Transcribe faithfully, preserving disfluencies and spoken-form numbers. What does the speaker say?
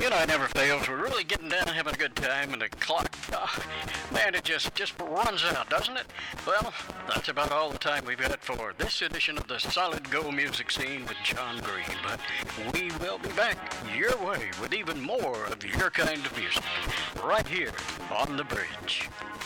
You know, it never fails. We're really getting down and having a good time, and the clock, oh, man, it just, just runs out, doesn't it? Well, that's about all the time we've got for this edition of the Solid Go Music Scene with John Green. But we will be back your way with even more of your kind of music right here on The Bridge.